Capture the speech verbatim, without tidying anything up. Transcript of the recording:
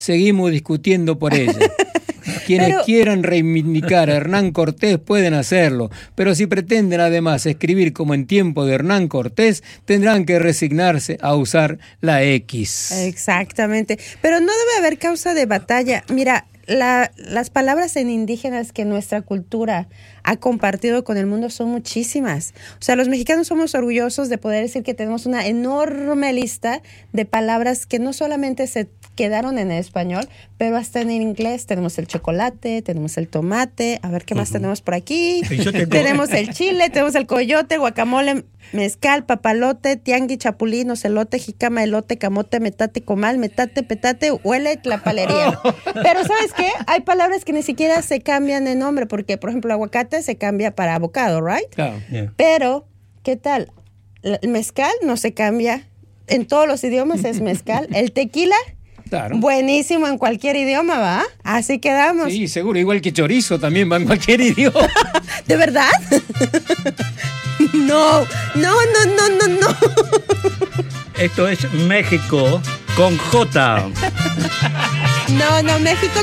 seguimos discutiendo por ella. Quienes pero... quieran reivindicar a Hernán Cortés pueden hacerlo, pero si pretenden además escribir como en tiempo de Hernán Cortés, tendrán que resignarse a usar la X. Exactamente, pero no debe haber causa de batalla. Mira, la, las palabras en indígenas que nuestra cultura ha compartido con el mundo son muchísimas. O sea, los mexicanos somos orgullosos de poder decir que tenemos una enorme lista de palabras que no solamente se quedaron en español, pero hasta en inglés. Tenemos el chocolate, tenemos el tomate, a ver qué más uh-huh. tenemos por aquí. Tenemos el chile, tenemos el coyote, guacamole, mezcal, papalote, tiangui, chapulín, ocelote, jicama, elote, camote, metate, comal, metate, petate, huele, tlapalería. Pero ¿sabes qué? Hay palabras que ni siquiera se cambian de nombre, porque, por ejemplo, aguacate se cambia para abocado, ¿right? Claro. Yeah. Pero, ¿qué tal? El mezcal no se cambia. En todos los idiomas es mezcal. El tequila, claro, buenísimo en cualquier idioma, ¿va? Así quedamos. Sí, seguro. Igual que chorizo también va en cualquier idioma. ¿De verdad? No, no, no, no, no, no. Esto es México con J. No, no, México